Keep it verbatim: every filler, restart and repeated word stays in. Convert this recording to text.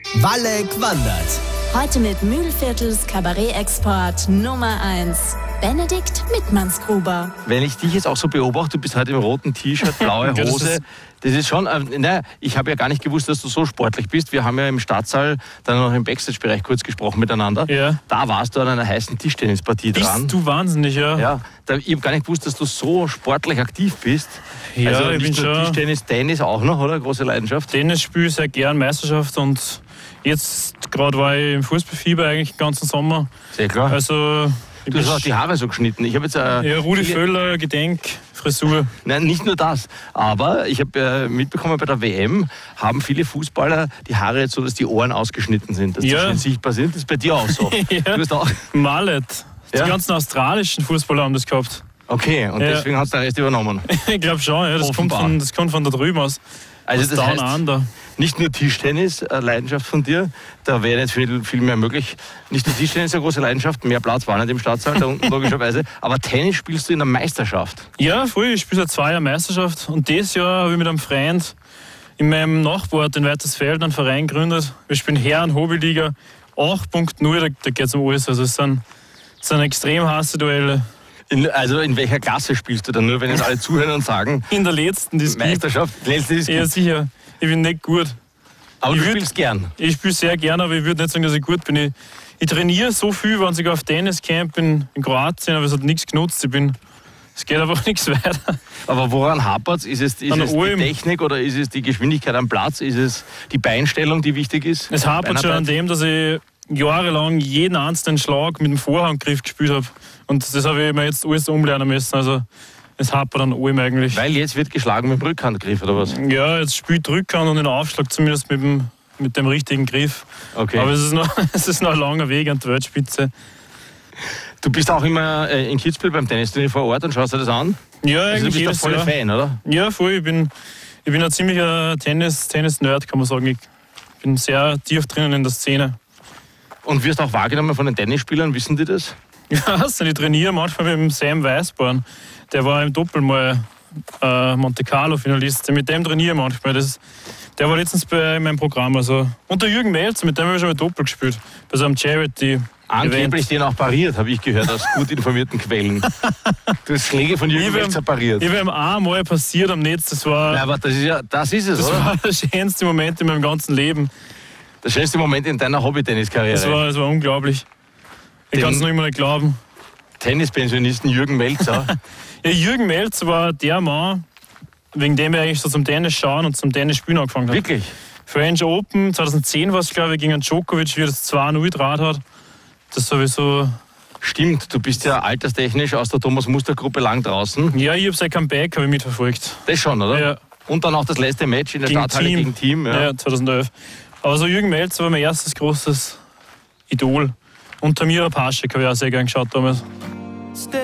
Walleck wandert. Heute mit Mühlviertels Kabarett-Export Nummer eins, Benedikt Mittmannsgruber. Wenn ich dich jetzt auch so beobachte, du bist heute im roten T-Shirt, blaue Hose. Das ist schon, äh, ne, ich habe ja gar nicht gewusst, dass du so sportlich bist. Wir haben ja im Stadtsaal dann noch im Backstage-Bereich kurz gesprochen miteinander. Ja. Da warst du an einer heißen Tischtennispartie dran. Bist du wahnsinnig, ja. Ja, da, ich habe gar nicht gewusst, dass du so sportlich aktiv bist. Ja, also ich nicht bin nur schon... Tischtennis, Tennis auch noch, oder? Große Leidenschaft. Tennis spiele ich sehr gern, Meisterschaft, und jetzt gerade war ich im Fußballfieber eigentlich den ganzen Sommer. Sehr klar. Also... Du hast auch die Haare so geschnitten. Ich habe jetzt äh, ja, Rudi viele... Völler, Gedenk, Frisur. Nein, nicht nur das. Aber ich habe äh, mitbekommen, bei der W M haben viele Fußballer die Haare jetzt so, dass die Ohren ausgeschnitten sind, dass ja. die schön sichtbar sind. Das ist bei dir auch so. ja. Du hast auch... Mallet. Ja? Die ganzen australischen Fußballer haben das gehabt. Okay, und ja. deswegen hast du den Rest übernommen. ich glaube schon, ja. das, kommt von, das kommt von da drüben aus. Also das heißt, under. Nicht nur Tischtennis, eine Leidenschaft von dir, da wäre nicht viel, viel mehr möglich. Nicht nur Tischtennis eine große Leidenschaft, mehr Platz war nicht im Stadtsaal, da unten logischerweise. Aber Tennis spielst du in der Meisterschaft. Ja, früher, ich spiele seit zwei Jahren Meisterschaft, und dieses Jahr habe ich mit einem Freund in meinem Nachbarort in Weitersfeld einen Verein gegründet. Wir spielen Herren-Hobbyliga acht Punkt null, da, da geht es um alles. Also es sind, es sind extrem heiße Duelle. In, also in welcher Klasse spielst du dann? Nur wenn jetzt alle zuhören und sagen... In der letzten, die es Meisterschaft, die letzte, die es gibt. Ja, sicher. Ich bin nicht gut. Aber ich du würd, spielst gern? Ich spiele sehr gern, aber ich würde nicht sagen, dass ich gut bin. Ich, ich trainiere so viel, wenn ich auf Tenniscamp in, in Kroatien, aber es hat nichts genutzt. Ich bin, es geht einfach nichts weiter. Aber woran hapert es? Ist es, ist es die Technik oder ist es die Geschwindigkeit am Platz? Ist es die Beinstellung, die wichtig ist? Es hapert schon an dem, dass ich jahrelang jeden einzelnen Schlag mit dem Vorhandgriff gespielt habe. Und das habe ich mir jetzt alles umlernen müssen. Also es hapert an allem eigentlich. Weil jetzt wird geschlagen mit dem Rückhandgriff, oder was? Ja, jetzt spielt Rückhand und den Aufschlag zumindest mit dem, mit dem richtigen Griff. Okay. Aber es ist, noch, es ist noch ein langer Weg an die Weltspitze. Du bist auch immer in Kitzbühel beim Tennistraining vor Ort und schaust dir das an? Ja, also eigentlich du bist jedes voll Jahr. Fan, oder? Ja, voll. Ich bin, ich bin ein ziemlicher Tennis, Tennis-Nerd, kann man sagen. Ich bin sehr tief drinnen in der Szene. Und wirst auch wahrgenommen von den Tennisspielern, wissen die das? Ja, also ich trainiere manchmal mit dem Sam Weißborn. Der war im Doppel mal äh, Monte Carlo-Finalist. Mit dem trainiere ich manchmal. Das, der war letztens bei meinem Programm. Also. Und der Jürgen Melz, mit dem habe ich schon mal Doppel gespielt. Bei so einem Charity. Angeblich den auch pariert, habe ich gehört, aus gut informierten Quellen. Du hast Schläge von Jürgen Melzer pariert. Ich habe ihm einmal passiert am Netz. Das war, ja, aber das ist, ja, das ist es, das oder? war der schönste Moment in meinem ganzen Leben. Der schönste Moment in deiner Hobby-Tennis-Karriere. Das war, das war unglaublich. Ich kann es noch immer nicht glauben. Tennispensionisten Jürgen Melzer. ja, Jürgen Melzer war der Mann, wegen dem ich eigentlich so zum Tennis schauen und zum Tennis spielen angefangen habe. Wirklich? French Open zweitausendzehn war es, glaube ich, gegen Djokovic, wie er das zwei null draht hat. Das sowieso. Stimmt, du bist ja alterstechnisch aus der Thomas-Muster-Gruppe lang draußen. Ja, ich habe sein Comeback habe ich mitverfolgt. Das schon, oder? Ja. Und dann auch das letzte Match in der gegen Stadthalle Team. gegen Team. Ja. ja, zweitausendelf. Aber so Jürgen Melzer war mein erstes großes Idol. Und Tamira Paschek habe ich auch sehr gern geschaut damals.